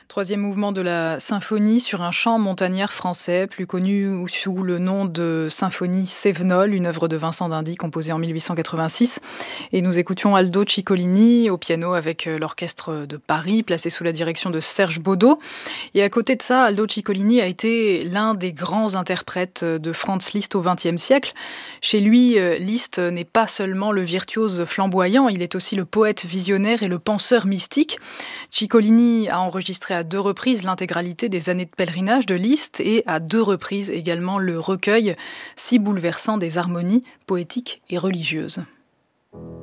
Troisième mouvement de la symphonie sur un chant montagnard français, plus connu sous le nom de symphonie Cévenol, une œuvre de Vincent d'Indy composée en 1886. Et nous écoutions Aldo Ciccolini au piano avec l'orchestre de Paris, placé sous la direction de Serge Baudot. Et à côté de ça, Aldo Ciccolini a été l'un des grands interprètes de Franz Liszt au XXe siècle. Chez lui, Liszt n'est pas seulement le virtuose flamboyant, il est aussi le poète visionnaire et le penseur mystique. Ciccolini a enregistré à 2 reprises l'intégralité des années de pèlerinage de Liszt et à 2 reprises également le recueil si bouleversant des harmonies poétiques et religieuses.